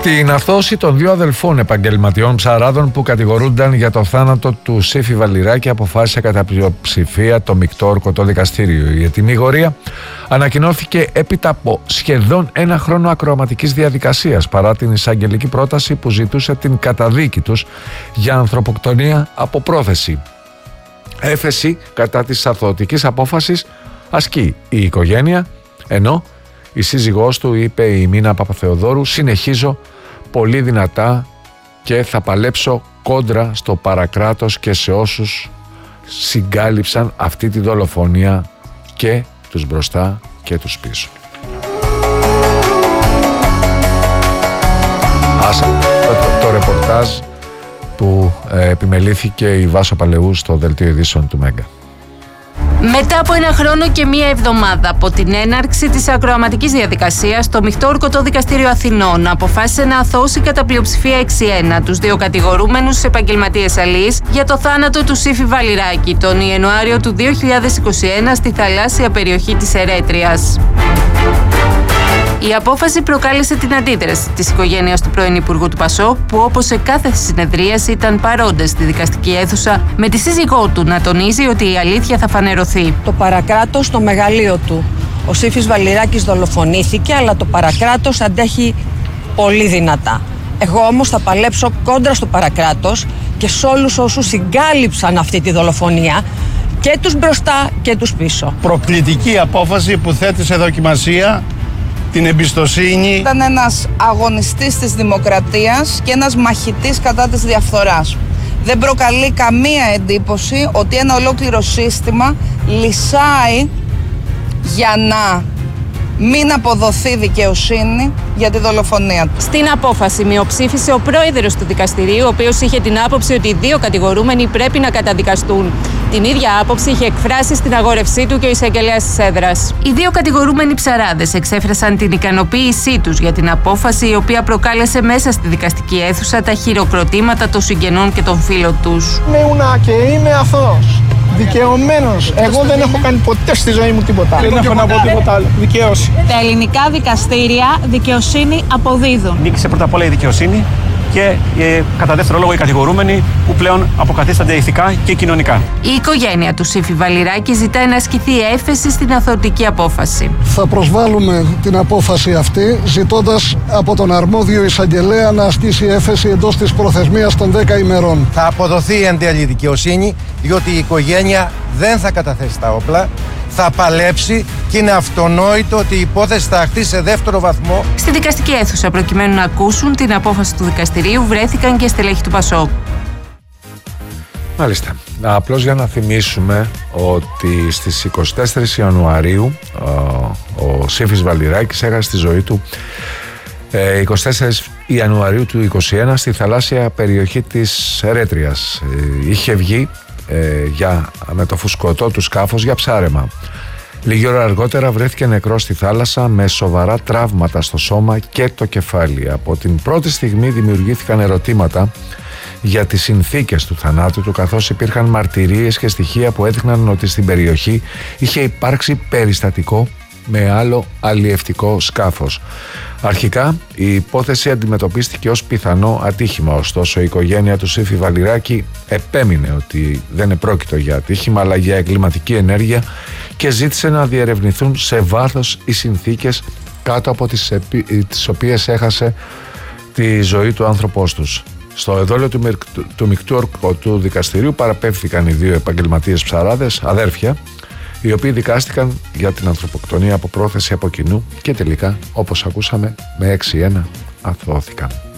Την αθώωση των δύο αδελφών επαγγελματιών ψαράδων που κατηγορούνταν για το θάνατο του Σύφη Βαλιράκη αποφάσισε κατά πλειοψηφία το μεικτό ορκωτό δικαστήριο. Η ετυμηγορία ανακοινώθηκε έπειτα από σχεδόν ένα χρόνο ακροαματικής διαδικασίας παρά την εισαγγελική πρόταση που ζητούσε την καταδίκη τους για ανθρωποκτονία από πρόθεση. Έφεση κατά της αθωωτικής απόφασης ασκεί η οικογένεια, ενώ η σύζυγός του, είπε η Μίνα Παπαθεοδόρου, συνεχίζω πολύ δυνατά και θα παλέψω κόντρα στο παρακράτος και σε όσους συγκάλυψαν αυτή τη δολοφονία, και τους μπροστά και τους πίσω. Άσε το ρεπορτάζ που επιμελήθηκε η Βάσο Παλαιού στο δελτίο ειδήσεων του Μέγκα. Μετά από ένα χρόνο και μία εβδομάδα από την έναρξη της ακροαματικής διαδικασίας, το μεικτό ορκωτό δικαστήριο Αθηνών αποφάσισε να αθώσει κατά πλειοψηφία 6-1 τους δύο κατηγορούμενους επαγγελματίες αλείς για το θάνατο του Σύφη Βαλιράκη τον Ιανουάριο του 2021 στη θαλάσσια περιοχή της Ερέτριας. Η απόφαση προκάλεσε την αντίδραση της οικογένειας του πρώην Υπουργού του Πασόκ, που όπως σε κάθε συνεδρίαση ήταν παρόντες στη δικαστική αίθουσα, με τη σύζυγό του να τονίζει ότι η αλήθεια θα φανερωθεί. Το παρακράτος στο μεγαλείο του. Ο Σύφης Βαλιράκης δολοφονήθηκε, αλλά το παρακράτος αντέχει πολύ δυνατά. Εγώ όμως θα παλέψω κόντρα στο παρακράτος και σε όλους όσους συγκάλυψαν αυτή τη δολοφονία, και τους μπροστά και τους πίσω. Προκλητική απόφαση που θέτει σε δοκιμασία την εμπιστοσύνη. Ήταν ένας αγωνιστής της δημοκρατίας και ένας μαχητής κατά της διαφθοράς. Δεν προκαλεί καμία εντύπωση ότι ένα ολόκληρο σύστημα λυσάει για να μην αποδοθεί δικαιοσύνη για τη δολοφονία του. Στην απόφαση μειοψήφισε ο πρόεδρος του δικαστηρίου, ο οποίος είχε την άποψη ότι οι δύο κατηγορούμενοι πρέπει να καταδικαστούν. Την ίδια άποψη είχε εκφράσει στην αγόρευσή του και ο εισαγγελέας της έδρας. Οι δύο κατηγορούμενοι ψαράδες εξέφρασαν την ικανοποίησή τους για την απόφαση, η οποία προκάλεσε μέσα στη δικαστική αίθουσα τα χειροκροτήματα των συγγενών και των φίλων τους. Είμαι και είμαι αθώος. Δικαιωμένος. Εγώ δεν έχω κάνει ποτέ στη ζωή μου τίποτα. Δεν έχω να πω τίποτα άλλο. Δικαίωση. Τα ελληνικά δικαστήρια δικαιοσύνη αποδίδουν. Νίκησε πρώτα απ' όλα η δικαιοσύνη και κατά δεύτερο λόγο οι κατηγορούμενοι που πλέον αποκαθίστανται ηθικά και κοινωνικά. Η οικογένεια του Σύφη Βαλιράκη ζητάει να ασκηθεί έφεση στην αθωωτική απόφαση. Θα προσβάλλουμε την απόφαση αυτή, ζητώντας από τον αρμόδιο εισαγγελέα να ασκήσει έφεση εντός της προθεσμίας των 10 ημερών. Θα αποδοθεί η εν τέλει δικαιοσύνη, διότι η οικογένεια δεν θα καταθέσει τα όπλα, θα παλέψει και είναι αυτονόητο ότι η υπόθεση θα αχθεί σε δεύτερο βαθμό. Στη δικαστική αίθουσα, προκειμένου να ακούσουν την απόφαση του δικαστηρίου, βρέθηκαν και στελέχη του Πασόκ. Μάλιστα. Απλώς για να θυμίσουμε ότι στις 24 Ιανουαρίου ο Σύφης Βαλιράκης έχασε τη ζωή του 24 Ιανουαρίου του 2021 στη θαλάσσια περιοχή της Ερέτριας. Είχε βγει με το φουσκωτό του σκάφος για ψάρεμα. Λίγη ώρα αργότερα βρέθηκε νεκρός στη θάλασσα με σοβαρά τραύματα στο σώμα και το κεφάλι. Από την πρώτη στιγμή δημιουργήθηκαν ερωτήματα για τις συνθήκες του θανάτου του, καθώς υπήρχαν μαρτυρίες και στοιχεία που έδειχναν ότι στην περιοχή είχε υπάρξει περιστατικό με άλλο αλλιευτικό σκάφος. Αρχικά η υπόθεση αντιμετωπίστηκε ως πιθανό ατύχημα, ωστόσο η οικογένεια του Σύφη Βαλιράκη επέμεινε ότι δεν επρόκειτο για ατύχημα αλλά για εγκληματική ενέργεια και ζήτησε να διερευνηθούν σε βάθος οι συνθήκες κάτω από τις οποίες έχασε τη ζωή του άνθρωπός τους. Στο εδόλιο του μεικτού ορκωτού δικαστηρίου παραπέμφθηκαν οι δύο επαγγελματίες ψαράδες, αδέρφια, οι οποίοι δικάστηκαν για την ανθρωποκτονία από πρόθεση από κοινού και τελικά, όπως ακούσαμε, με 6-1 αθωώθηκαν.